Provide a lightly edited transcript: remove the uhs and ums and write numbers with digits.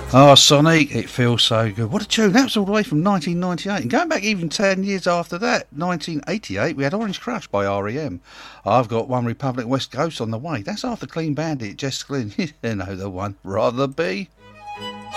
Oh, Sonic, it feels so good. What a tune. That was all the way from 1998. And going back even 10 years after that, 1988, we had Orange Crush by REM. I've got One Republic West Coast on the way. That's after Clean Bandit, Jess Glynn. You know the one. Rather Be.